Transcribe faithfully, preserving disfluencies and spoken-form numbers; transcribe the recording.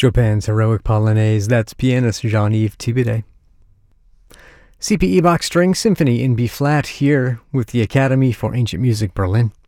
Chopin's Heroic Polonaise, that's pianist Jean-Yves Thibaudet. C P E Bach String Symphony in B-flat here with the Academy for Ancient Music Berlin.